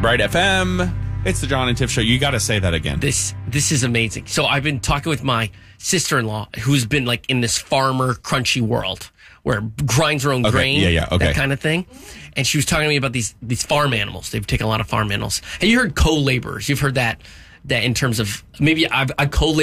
Bright FM. It's the John and Tiff Show. You got to say that again. This is amazing. So I've been talking with my sister-in-law, who's been like in this farmer crunchy world where grinds her own grain, that kind of thing. And she was talking to me about these farm animals. They've taken a lot of farm animals. Have you heard co-laborers? You've heard that in terms of maybe I co-labor